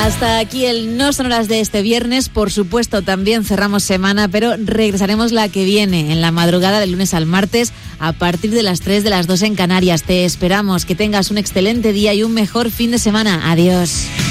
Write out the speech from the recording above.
Hasta aquí el No Sonoras de este viernes. Por supuesto, también cerramos semana, pero regresaremos la que viene, en la madrugada del lunes al martes, a partir de las 3, de las 2 en Canarias. Te esperamos. Que tengas un excelente día y un mejor fin de semana. Adiós.